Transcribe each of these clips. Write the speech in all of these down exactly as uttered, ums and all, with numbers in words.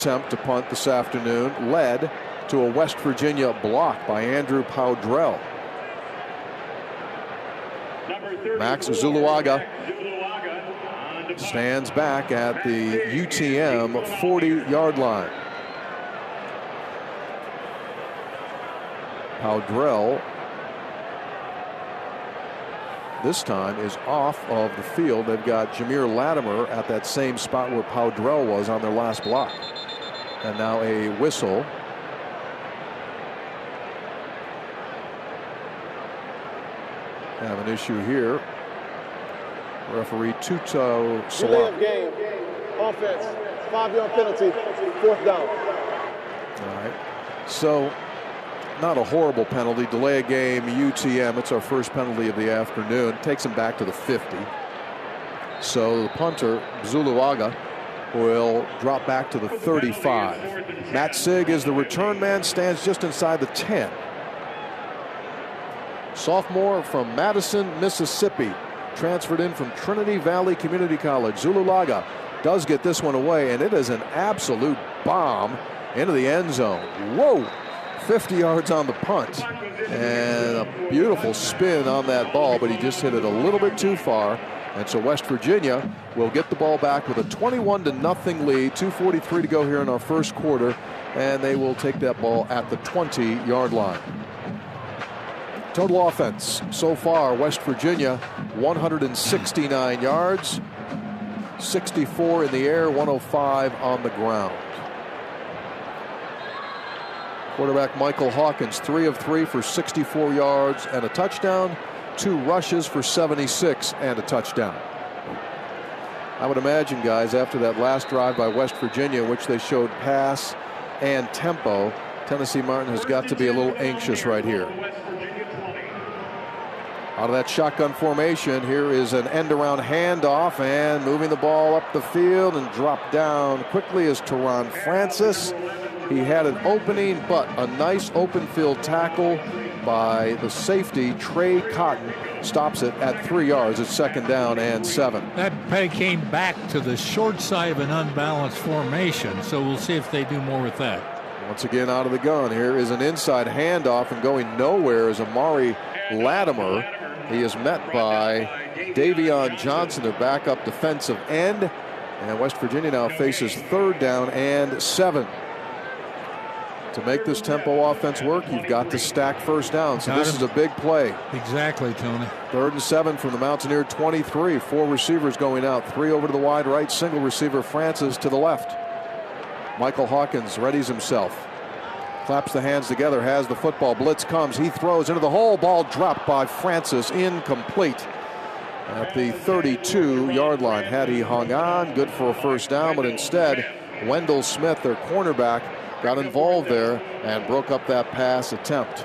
attempt to punt this afternoon led to a West Virginia block by Andrew Powdrell. Max Zuluaga stands back at the U T M forty-yard line. Powdrell this time is off of the field. They've got Jameer Latimer at that same spot where Powdrell was on their last block. And now a whistle. Have an issue here. Referee Tuto Salon. Delay of game. Offense. Five-yard penalty. Fourth down. All right. So, not a horrible penalty. Delay a game, U T M. It's our first penalty of the afternoon. Takes him back to the fifty. So the punter, Zuluaga, will drop back to the thirty-five. Matt Sigg is the return man, stands just inside the ten. Sophomore from Madison, Mississippi, transferred in from Trinity Valley Community College. Zuluaga does get this one away, and it is an absolute bomb into the end zone. Whoa! fifty yards on the punt, and a beautiful spin on that ball, but he just hit it a little bit too far. And so West Virginia will get the ball back with a twenty-one to nothing lead. two forty-three to go here in our first quarter, and they will take that ball at the twenty-yard line. Total offense so far, West Virginia one hundred sixty-nine yards, sixty-four in the air, one oh five on the ground. Quarterback Michael Hawkins, three of three for sixty-four yards and a touchdown, two rushes for seventy-six and a touchdown. I would imagine, guys, after that last drive by West Virginia, in which they showed pass and tempo, Tennessee Martin has got to be a little anxious right here. Out of that shotgun formation, here is an end-around handoff, and moving the ball up the field and dropped down quickly is Teron Francis. He had an opening, but a nice open field tackle by the safety, Trey Cotton, stops it at three yards. It's second down and seven. That play came back to the short side of an unbalanced formation, so we'll see if they do more with that. Once again out of the gun. Here is an inside handoff, and going nowhere is Amari Latimer. He is met by Davion Johnson, their backup defensive end. And West Virginia now faces third down and seven. To make this tempo offense work, you've got to stack first down. So this is a big play. Exactly, Tony. Third and seven from the Mountaineer twenty-three. Four receivers going out. Three over to the wide right. Single receiver Francis to the left. Michael Hawkins readies himself. Claps the hands together, has the football. Blitz comes. He throws into the hole. Ball dropped by Francis. Incomplete at the thirty-two-yard line. Had he hung on, good for a first down, but instead, Wendell Smith, their cornerback, got involved there and broke up that pass attempt.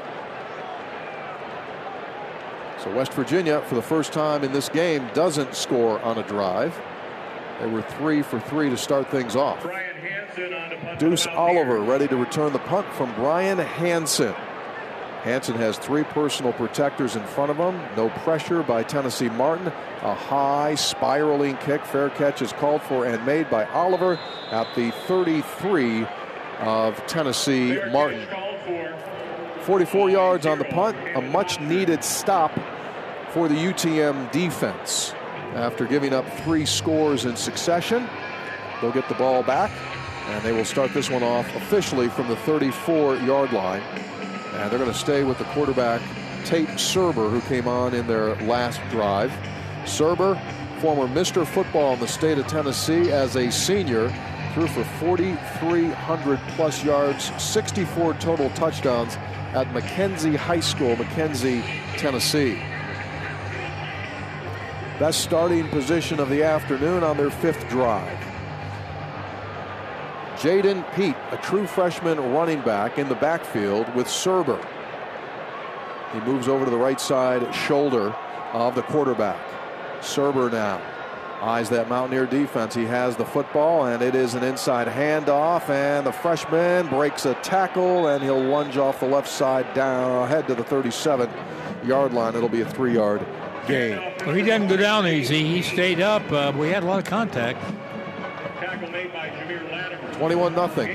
So West Virginia, for the first time in this game, doesn't score on a drive. They were three for three to start things off. Deuce Oliver ready to return the punt from Brian Hansen. Hansen has three personal protectors in front of him. No pressure by Tennessee Martin. A high spiraling kick. Fair catch is called for and made by Oliver at the thirty-three of Tennessee Martin. forty-four yards on the punt. A much needed stop for the U T M defense. After giving up three scores in succession, they'll get the ball back, and they will start this one off officially from the thirty-four-yard line. And they're going to stay with the quarterback, Tate Serber, who came on in their last drive. Serber, former Mister Football in the state of Tennessee as a senior, threw for forty-three hundred plus yards, sixty-four total touchdowns at Mackenzie High School, Mackenzie, Tennessee. Best starting position of the afternoon on their fifth drive. Jaden Pete, a true freshman running back in the backfield with Serber. He moves over to the right side shoulder of the quarterback. Serber now eyes that Mountaineer defense. He has the football, and it is an inside handoff, and the freshman breaks a tackle, and he'll lunge off the left side down ahead to the thirty-seven-yard line. It'll be a three-yard gain. Well, he didn't go down easy. He stayed up. Uh, we had a lot of contact. twenty-one nothing.